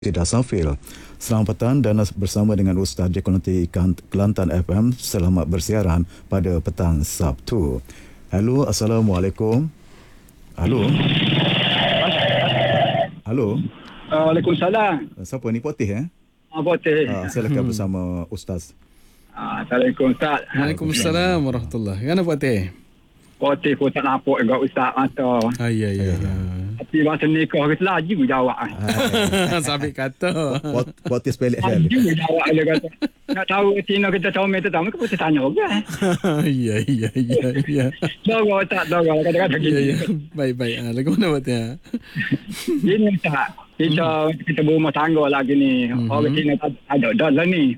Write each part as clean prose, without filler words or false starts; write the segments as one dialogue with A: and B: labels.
A: Tidak Safil. Selamat petang dan bersama dengan Ustaz di Komuniti Kelantan FM. Selamat bersiaran pada petang Sabtu. Halo, Assalamualaikum. Halo. Halo.
B: Waalaikumsalam.
A: Siapa ni? Potih
B: Potih.
A: Silakan bersama Ustaz.
B: Assalamualaikum Ustaz.
C: Waalaikumsalam warahmatullahi. Kenapa Potih?
B: Potih pun tak nampak juga Ustaz mata.
C: Ya.
B: Tapi masa nikah kita laju jawab.
C: Sampai kata.
A: Potih sepelik hal.
B: Laju jawab dia kata. Nak tahu Cina kita comel tu tahu, kita tanya juga.
C: Ya.
B: Dorong kata-kata gini.
C: Ya. Baik. Lagu mana Potih?
B: Gini Ustaz. Kita berumah tangga lagi ni. Orang Cina ada dah ni.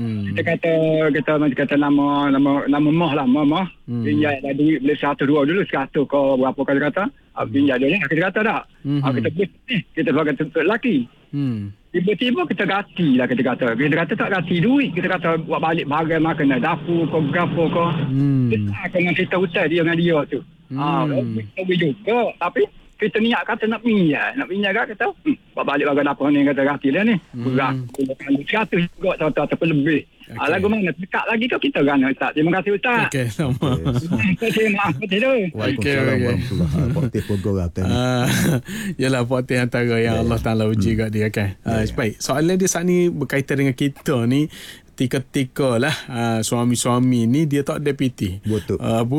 B: Kita kata nama mah lah, mah. Pinjai dah duit boleh 100 dulu 100 kau berapa kali kata. Pinjai dia lah kita kata tak. Kita putih, kita sebagai lelaki. Tiba-tiba kita ganti lah kita kata. Kita kata tak ganti duit. Kita kata buat balik bagai makan dapur kau, gapo kau. Kita kena kita hutan dia dengan dia tu. Kita juga. Tapi kita niat kata nak pinjai kat kata buat balik bagai apa ni kata ganti lah ni. Beraku 100 juga ataupun lebih. Lagu mana dekat lagi kau kita gana Ustaz. Terima kasih Ustaz.
C: Okey, sama.
B: Maaf tu.
A: Waalaikumsalam warahmatullahi. Potih pogol atas.
C: Yalah Potih antara yang Allah Taala uji kat dia kan. Baik. Soalan dia saat ni berkaitan dengan kita ni. Tika-tika lah suami-suami ni dia tak ada piti. Butuh.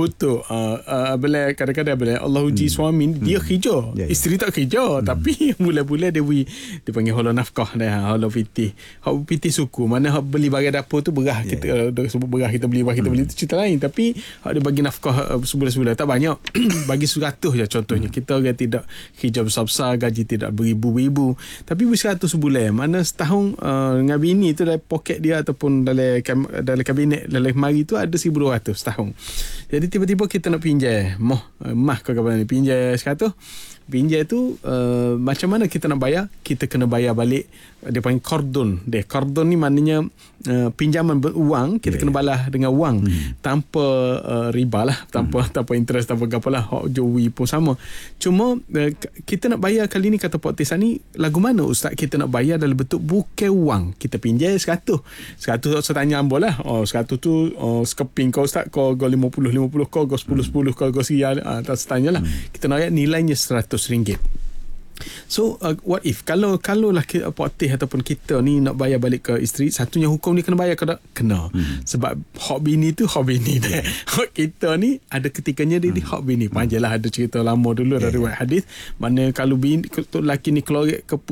C: Bila kadang-kadang bila Allah uji suami ni dia kerja. Isteri tak kerja tapi mula-mula dia panggil holo nafkah dah, holo piti. Hak piti suku mana hak beli barang dapur tu berah kita sebut berah kita beli tu cerita lain, tapi hak dia bagi nafkah sebulan-sebulan tak banyak. Bagi 100 je contohnya. Kita orang tidak kerja besar-besar, gaji tidak beribu-ribu, tapi 100 sebulan. Mana setahun dengan bini tu dalam poket dia ataupun dalam kabinet dalam lemari tu ada 1,200 setahun. Jadi tiba-tiba kita nak pinjai mah ke kapan ni pinjai 100. Pinjai tu macam mana kita nak bayar? Kita kena bayar balik. Dia panggil kordon. Kordon ni maknanya pinjaman beruang, kita kena balas dengan wang tanpa riba lah, tanpa interest, tanpa gapalah. Hak jowi pun sama. Cuma kita nak bayar kali ni kata Pak Tisan ni, lagu mana Ustaz kita nak bayar dalam bentuk bukan wang. Kita pinjai 100 saya tanya ambo lah. 100 tu skeping kau Ustaz, kau 50 kau 10 kau sial. Tak tanya lah. Kita nak bayar nilainya RM100. So what if kalau lah Pak Teh ataupun kita ni nak bayar balik ke isteri, satunya hukum ni kena bayar ke tak? Kena. Sebab hak bini tu hak bini dia. Hak kita ni ada ketikanya dia hak bini. Panjanglah ada cerita lama dulu dari riwayat hadis mana kalau bini lelaki ni keluar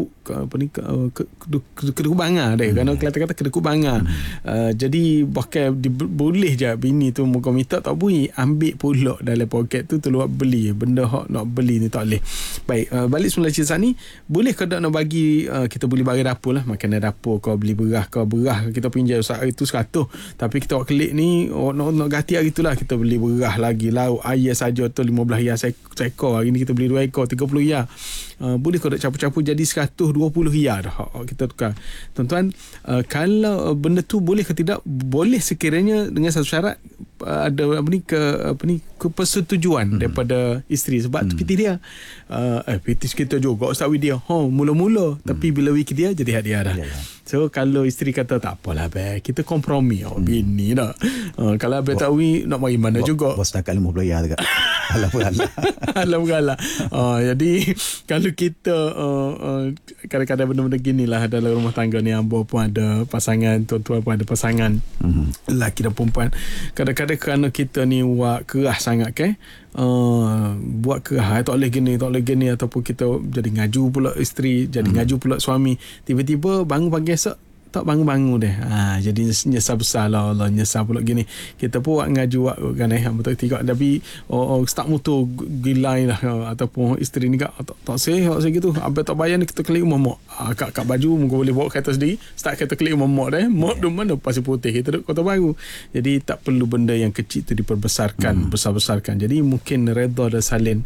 C: kedekut banga dia. Kerana kata kedekut banga. Jadi bahkan boleh je bini tu muka minta tak bunyi, ambil pulak dalam poket tu keluar beli benda hak nak beli ni tak boleh. Baik, balik semula cerita ni, boleh ke tak nak bagi kita beli barang dapur lah, makanan dapur kau beli berah kita pinjam hari tu 100, tapi kita buat klik ni nak ganti hari tu lah kita beli berah lagi, lauk ayam saja tu 15 riyal seekor, hari ni kita beli 2 ekor 30 riyal. Boleh kau tak campur-campur jadi 120 riyal dah kita tukar. Tuan-tuan, kalau benda tu boleh ke tidak? Boleh sekiranya dengan satu syarat ada persetujuan daripada isteri. Sebab piti dia piti kita juga Ustaz Widya mula-mula tapi bila wiki dia jadi hadiah dah. So kalau isteri kata tak apalah kita kompromi bini dah. Kalau abang tak nak mari mana juga
A: bos takat 50 riyal dekat
C: Alhamdulillah. Jadi kalau kita kadang-kadang benda-benda gini lah dalam rumah tangga ni, ambo pun ada pasangan, tuan-tuan pun ada pasangan, lelaki dan perempuan. Kadang-kadang kerana kita ni buat kerah sangat buat kerah tak boleh gini ataupun kita jadi ngaju pula isteri, jadi ngaju pula suami, tiba-tiba bangun pagi esok tak bangun-bangun deh. Jadi nyesal besar lah Allah, nyesal pula gini. Kita pun ngaju kan betul tiga tapi start motor gila lah ataupun isteri ni tak sihat gitu. Abang tak bayar ni kita klik rumah mak. Kat baju muka boleh bawa kereta sendiri. Start kita klik rumah mak dah. Mak tu mana pasir putih, kita duduk Kota Baru. Jadi tak perlu benda yang kecil tu diperbesarkan, besar-besarkan. Jadi mungkin redha dan saling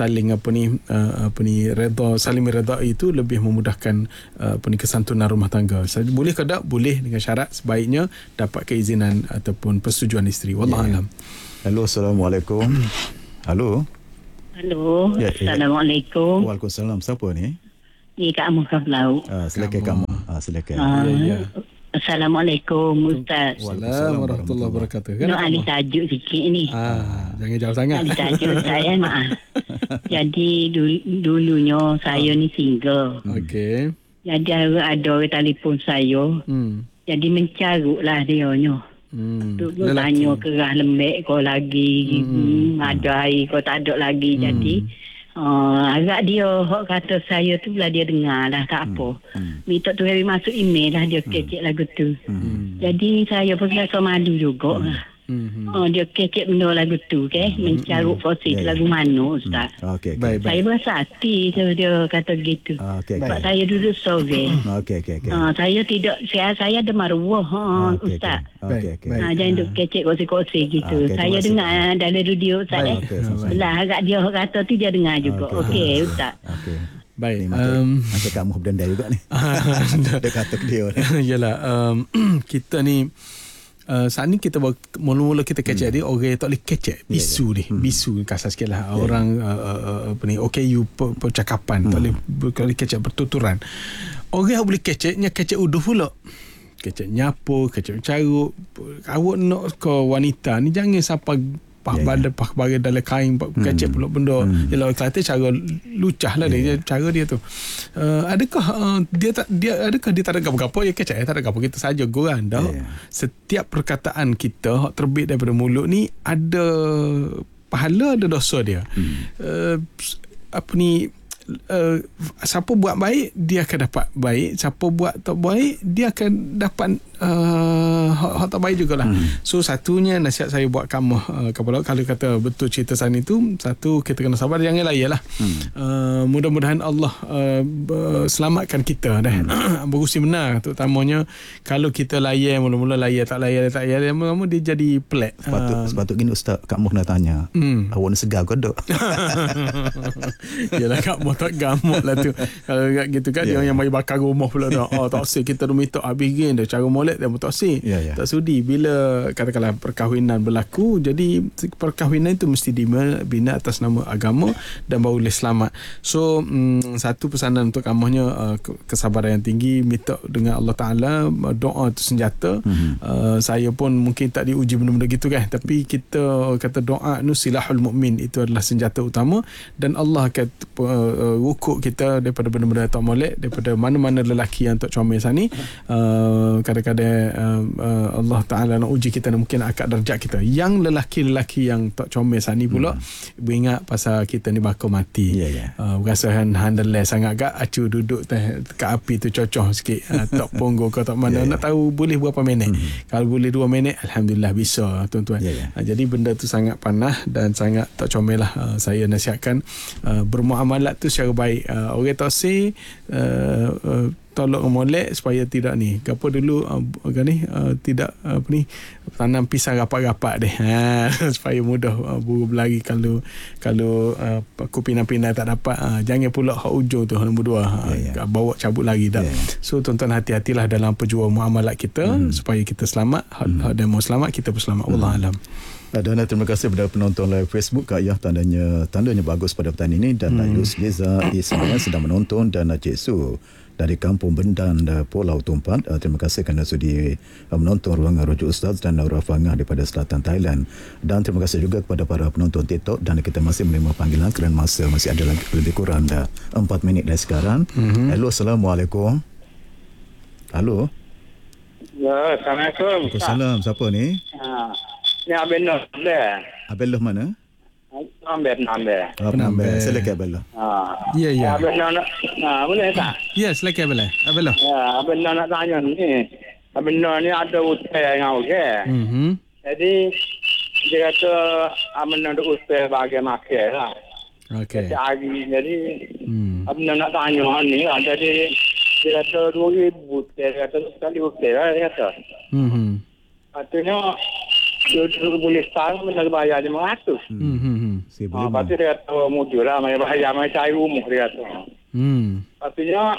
C: redha, saling meredai itu lebih memudahkan kesantunan rumah tangga. Boleh ke tak? Boleh dengan syarat sebaiknya dapat keizinan ataupun persetujuan isteri. Wallahualam.
A: Halo, Assalamualaikum. Halo.
D: Assalamualaikum.
A: Waalaikumsalam. Siapa ni?
D: Ika Muka Belau.
A: Silakan kamu. Silakan.
C: Ya.
D: Assalamualaikum Ustaz.
C: Waalaikumsalam warahmatullahi wabarakatuh.
D: Nak alih tajuk sikit ni.
C: Jangan jauh sangat.
D: Alih tajuk saya maaf. Jadi dulunya saya ni single.
C: Okey.
D: Jadi ada orang telefon saya. Jadi mencarutlah dia nyo. Dulu tanya kerah lembek kau lagi. Ada air kau tak ada lagi. Jadi agak dia kata saya tu lah dia dengar lah tak apa. Minta tu hari masuk email lah dia kecek lagu tu. Jadi saya pun rasa malu juga lah. Dia kecek benda lagu tu mencarut fosil lagu mana Ustaz.
A: Okey.
D: Saya berasa hati dia kata gitu. Sebab saya duduk sorry.
A: Okey.
D: Saya tidak saya ada maruah Ustaz.
A: Okey.
D: Jangan duk kecek kosi-kosi gitu. Saya dengar dalam radio Ustaz. Belah agak dia kata tu dia dengar juga. Okey Ustaz.
A: Okey.
C: Baik.
A: Macam kamu berdendai juga ni. Dia kata dia.
C: Yalah. Kita ni saat ni kita mula-mula kita kecek dia orang tak boleh kecek bisu dia bisu kasar sikit lah orang apa ni OKU percakapan tak boleh kecek bertuturan. Orang yang boleh keceknya kecek uduh pula, kecek nyapu, kecek carut. Awak nak ke wanita ni jangan sampai pah bagai dalam kain kecek pula benda. Ialah Kelantan cara lucah lah dia cara dia tu. Adakah dia adakah dia tak ada apa-apa ya kecek tak ada apa kita saja gurang dah. Setiap perkataan kita terbit daripada mulut ni ada pahala ada dosa dia. Apa ni siapa buat baik dia akan dapat baik, siapa buat tak baik dia akan dapat hak tak baik jugalah. So satunya nasihat saya buat kamu kalau kata betul cerita sana itu, satu kita kena sabar, jangan layan lah. Mudah-mudahan Allah selamatkan kita dah. Berusi benar terutamanya kalau kita layan mula-mula layan tak layan lama-lama dia jadi pelik.
A: Sepatut gini Ustaz, Kak Muh nak tanya, awak ni segar ke tak?
C: Yalah Kak Muh tak gamuk lah tu. Kalau gitu kan dia yang mari bakar rumah pula dah. Tak usah kita minta habis gin dah cara molek dia tak usah. Tak sudi bila katakanlah perkahwinan berlaku, jadi perkahwinan itu mesti dibina atas nama agama dan baru boleh selamat. So satu pesanan untuk kamunya kesabaran yang tinggi, minta dengan Allah Ta'ala, doa itu senjata. Saya pun mungkin tak diuji benda-benda gitu kan, tapi kita kata doa nu silahul mukmin, itu adalah senjata utama dan Allah akan rukuk kita daripada benda-benda tak molek, daripada mana-mana lelaki yang tak comel sani. Kadang-kadang Allah Ta'ala nak uji kita dan mungkin akad darjat kita. Yang lelaki-lelaki yang tak comel sani pula beringat pasal kita ni bakal mati. Berasakan handle sangat agak acu duduk kat api tu cocoh sikit. Tak ponggo ke tak mana. Nak tahu boleh berapa minit. Kalau boleh 2 minit Alhamdulillah bisa tuan-tuan. Jadi benda tu sangat panah dan sangat tak comel lah. Saya nasihatkan bermuamalat tu secara baik. Orang tak say tolong molek supaya tidak ni gapo dulu tidak apa ni tanam pisang rapat-rapat deh supaya mudah buru berlari kalau kupinang-pinang tak dapat. Jangan pula hak ujung tu nombor 2 bawa cabut lagi dah. So tuan-tuan hati-hatilah dalam perjuangan muamalat kita supaya kita selamat. Hak dia mau selamat, kita pun selamat. Allah alam.
A: Dan terima kasih kepada penonton live Facebook Kak Yah, tandanya bagus pada petang ini, dan Yus Liza Ismail sedang menonton, dan Cik Su dari Kampung Bendan Pulau Tumpat. Terima kasih kerana sudi menonton ruangan Rujuk Ustaz, dan Naura Fangah daripada selatan Thailand. Dan terima kasih juga kepada para penonton TikTok, dan kita masih menerima panggilan kerana masa masih ada lebih kurang 4 minit dari sekarang. Hello, Assalamualaikum. Halo.
E: Ya, Assalamualaikum.
A: Waalaikumsalam. Siapa ni?
E: Ni Abel Noh dah.
A: Abel Noh mana?
E: Penambah.
A: Penambah. Silakan Abel Noh.
C: Ya.
E: Abel Noh boleh tak?
C: Ya, silakan boleh. Abel Noh.
E: Ya, Abel Noh nak tanya ni. Abel Noh ni ada usaha yang okey. Jadi dia kata Abel Noh ada usaha bagi makan lah.
C: Okey.
E: Jadi Abel Noh nak tanya ni lah. Jadi dia kata 2,000 dia kata sekali usaha lah dia kata. Artinya dia boleh start nak bayar 500. Lepas tu dia kata mujur lah, mai bayar mai cari rumah dia kata. Artinya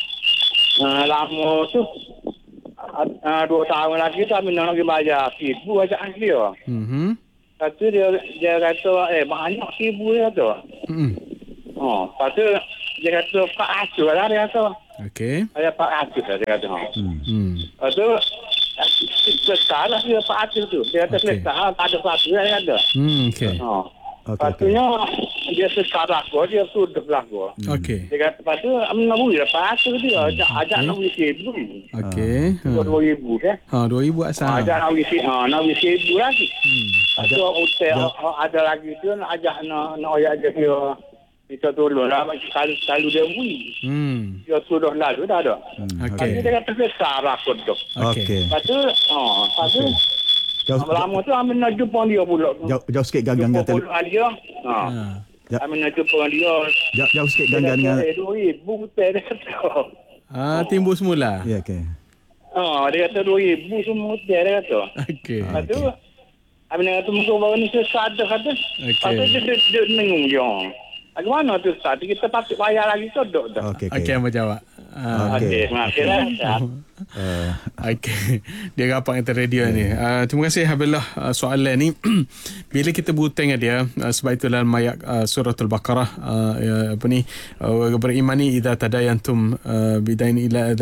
E: lama tu 2 tahun lagi tak minta nak bayar 1,000 bacaan dia. Lepas tu dia kata banyak 1,000 dia kata. Lepas tu dia kata 400 lah dia kata.
C: Okey.
E: Saya 400 lah dia kata. Lepas tu selesai lah dia 400 tu. Dia kata selesai lah, tak ada 100 lah dia kata.
C: Okey.
E: Patutnya dia sekarang dia sudah berlaku.
C: Okey.
E: Dia kata lepas tu nak beri lepas tu dia ajak nak beri RM1,000.
C: Okey.
E: RM2,000 kan.
C: RM2,000 asal.
E: Ajak nak beri RM1,000 lagi. Lepas tu hotel ada lagi tu nak ajak nak ajak dia kita tolong lah selalu dia beri. Dia sudah lalu dah ada.
C: Okey.
E: Dia kata sekarang kot dok.
C: Okey.
E: Lepas tu lama tu kami nak jumpa dia pula.
A: Jauh sikit ganggang dengan
E: dia. Kami nak jumpa dia.
A: Jauh sikit ganggang dengan
E: RM2,000 hotel dia kata.
C: Timbul semula.
A: Ya, okey.
E: Dia kata RM2,000 semua hotel dia kata.
C: Okey.
E: Lepas tu kami nak kata muka baru ni sesat kata. Lepas tu dia nengung dia. Bagaimana tu Ustaz? Kita patut bayar lagi tu dok dah.
C: Okey, Abang jawab.
E: Okey, terima kasih lah.
C: Okey. Dia rapat dengan radio ni. Terima kasih Habillah soalan ni. Bila kita berhutang dengan dia, sebab itu dalam ayat surah Al-Baqarah berimani idza tadayantum bidain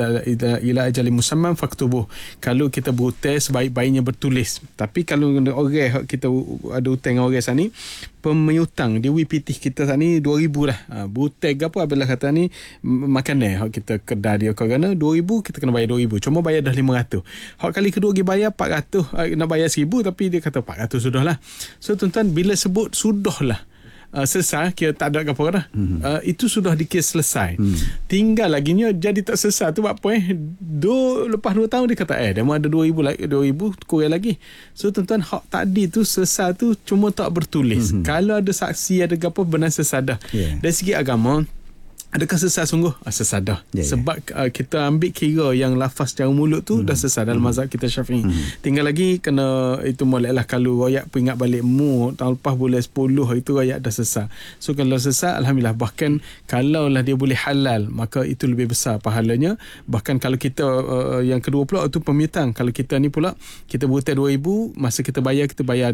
C: ila ajalin musamman faktubuh. Kalau kita berhutang sebaik-baiknya bertulis. Tapi kalau orang kita ada hutang dengan orang sana ni, pemiutang dia pitih kita sana ni 2,000 lah. Berhutang apa Habillah kata ni makanan kita kedai dia kerana 2,000 kita kena bayar 2,000. Cuma bayar dah 500. Hak kali kedua pergi bayar 400, nak bayar 1,000 tapi dia kata 400 sudahlah. So tuan-tuan bila sebut sudahlah selesai kira tak ada apa dah. Itu sudah dikira selesai. Tinggal lagi nya jadi tak selesai tu buat apa lepas 2 tahun dia kata dia mau ada 2,000 lagi, 2,000 kurang lagi. So tuan-tuan hak tadi tu selesai tu cuma tak bertulis. Kalau ada saksi ada apa benar sesadah. Dari segi agama adakah sesat sungguh? Sesat dah. Sebab kita ambil kira yang lafaz secara mulut tu dah sesat dalam mazhab kita Syafi'i. Tinggal lagi kena itu moleklah kalau royak peringat balik tahun lepas bulan 10 itu royak dah sesat. So kalau sesat alhamdulillah, bahkan kalau lah dia boleh halal maka itu lebih besar pahalanya. Bahkan kalau kita yang kedua pula itu pemiutang. Kalau kita ni pula kita berhutang 2,000, masa kita bayar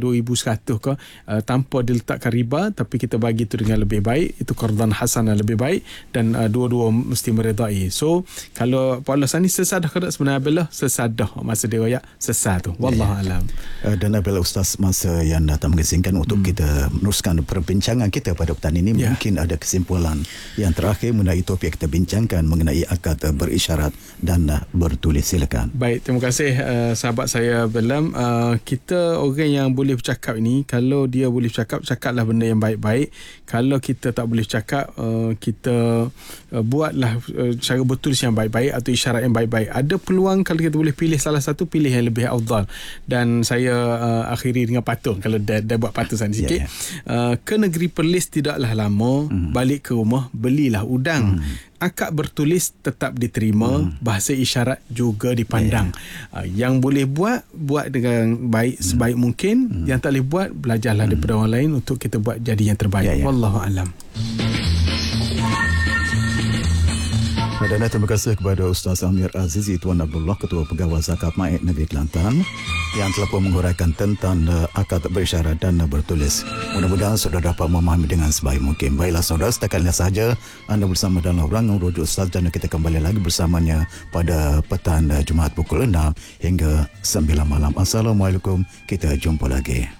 C: 2,100 ke tanpa diletakkan riba, tapi kita bagi itu dengan lebih baik, itu qardan hasanah lebih baik dan dua-dua mesti meredai. So kalau Pak Allah ni sesadah ke tak sebenarnya Abel sesadah masa dia royak sesat tu. Wallahu alam.
A: Dan Abel Ustaz, masa yang datang mengizinkan untuk kita meneruskan perbincangan kita pada petang ini, mungkin ada kesimpulan yang terakhir mengenai topik kita bincangkan mengenai akad berisyarat dan bertulis. Silakan.
C: Baik, terima kasih sahabat saya Belam. Kita orang yang boleh bercakap ini, kalau dia boleh bercakap, cakaplah benda yang baik-baik. Kalau kita tak boleh bercakap, kita buatlah cara bertulis yang baik-baik atau isyarat yang baik-baik. Ada peluang kalau kita boleh pilih salah satu, pilih yang lebih afdal. Dan saya akhiri dengan patung, kalau dah buat patusan sikit. Ke negeri Perlis tidaklah lama, balik ke rumah belilah udang. Akad bertulis tetap diterima, bahasa isyarat juga dipandang. Yang boleh buat dengan baik sebaik mungkin. Yang tak boleh buat, belajarlah daripada orang lain untuk kita buat jadi yang terbaik. Wallahu alam.
A: Dan terima kasih kepada Ustaz Amir Azizi Tuan Abdullah, Ketua Pegawai Zakat Maid Negeri Kelantan, yang telah pun menguraikan tentang akad berisyarat dan bertulis. Mudah-mudahan saudara dapat memahami dengan sebaik mungkin. Baiklah saudara, setakat ini sahaja anda bersama dalam Rangang Rujuk Ustaz, dan kita kembali lagi bersamanya pada petang Jumaat pukul 6 hingga 9 malam. Assalamualaikum, kita jumpa lagi.